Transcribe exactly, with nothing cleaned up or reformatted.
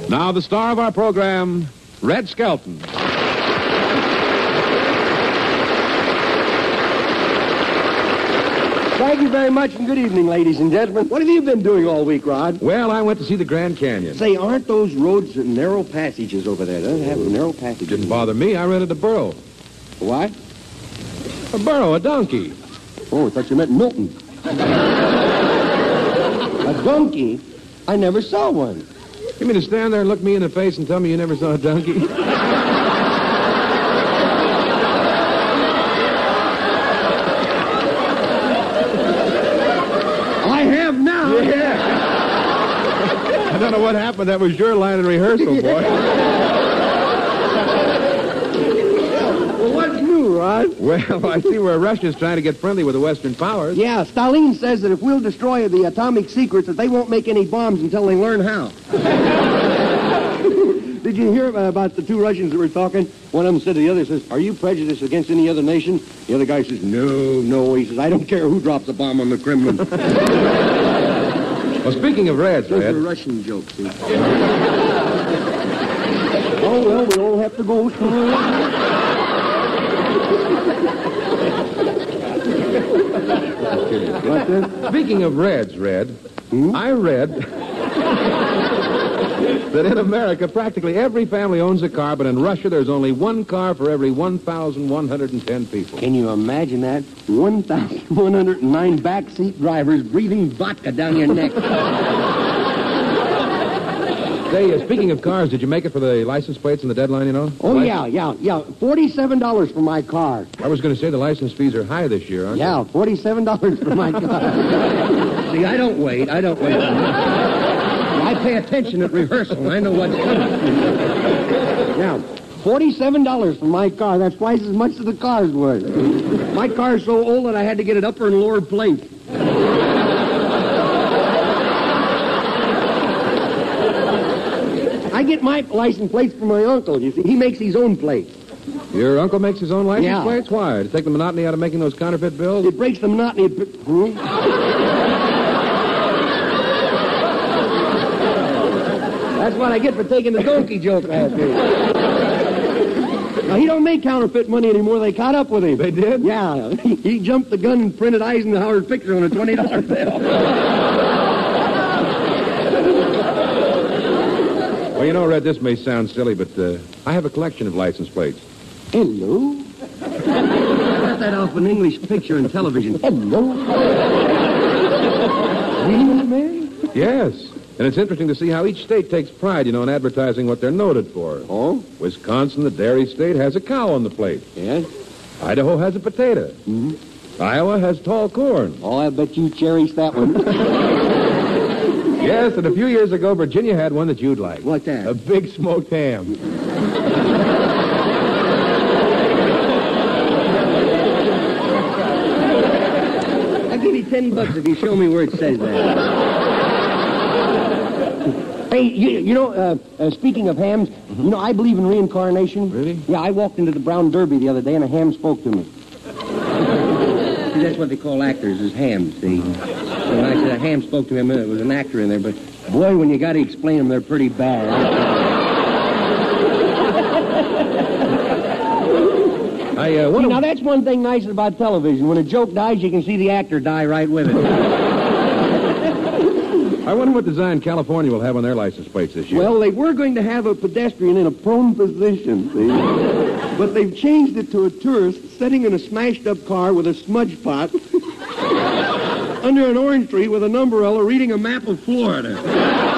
Now the star of our program, Red Skelton. Thank you very much, and good evening, ladies and gentlemen. What have you been doing all week, Rod? Well, I went to see the Grand Canyon. Say, aren't those roads narrow passages over there? Doesn't it have narrow passages? Didn't bother me. I rented a burro. What? A burro, a donkey. Oh, I thought you meant Milton. A donkey? I never saw one. You mean to stand there and look me in the face and tell me you never saw a donkey? I have now. Yeah. I don't know what happened. That was your line in rehearsal, boy. Well, what's new, Rod? Well, I see where Russia's trying to get friendly with the Western powers. Yeah, Stalin says that if we'll destroy the atomic secrets, that they won't make any bombs until they learn how. Did you hear about the two Russians that were talking? One of them said to the other, says, "Are you prejudiced against any other nation?" The other guy says, "No, no." He says, "I don't care who drops a bomb on the Kremlin." Well, speaking of Reds, Those Red... are Russian jokes, see? Oh, well, we all have to go somewhere. What then? Speaking of Reds, Red, Hmm? I read that in America, practically every family owns a car, but in Russia, there's only one car for every one thousand one hundred ten people. Can you imagine that? one thousand one hundred nine backseat drivers breathing vodka down your neck. Say, uh, speaking of cars, did you make it for the license plates and the deadline, you know? Oh, License- yeah, yeah, yeah. forty-seven dollars for my car. I was going to say the license fees are high this year, aren't Yeah, forty-seven dollars for my car. See, I don't wait. I don't wait. I pay attention at rehearsal. I know what's coming. Now, forty-seven dollars for my car. That's twice as much as the car's worth. My car's so old that I had to get it upper and lower plate. I get my license plates from my uncle, you see. He makes his own plates. you? Your uncle makes his own license Yeah. plates? Why? To take the monotony out of making those counterfeit bills? It breaks the monotony of... Hmm? That's what I get for taking the donkey joke last week. Now, he don't make counterfeit money anymore. They caught up with him. They did? Yeah. He, he jumped the gun and printed Eisenhower's picture on a twenty dollar bill. Well, you know, Red, this may sound silly, but uh, I have a collection of license plates. Hello? I got that off an English picture on television. Hello? Really, man? Yes. And it's interesting to see how each state takes pride, you know, in advertising what they're noted for. Oh? Wisconsin, the dairy state, has a cow on the plate. Yes? Idaho has a potato. Mm-hmm. Iowa has tall corn. Oh, I bet you cherish that one. Yes, and a few years ago, Virginia had one that you'd like. What's that? A big smoked ham. I'll give you ten bucks if you show me where it says that. Hey, you, you know, uh, uh, speaking of hams, mm-hmm. you know, I believe in reincarnation. Really? Yeah, I walked into the Brown Derby the other day, and a ham spoke to me. See, that's what they call actors, is hams, see? So when I said a ham spoke to me, I meant it was an actor in there, but boy, when you got to explain them, they're pretty bad. I, uh, See, now, that's one thing nice about television. When a joke dies, you can see the actor die right with it. I wonder what design California will have on their license plates this year. Well, they were going to have a pedestrian in a prone position, see? But they've changed it to a tourist sitting in a smashed-up car with a smudge pot under an orange tree with an umbrella reading a map of Florida.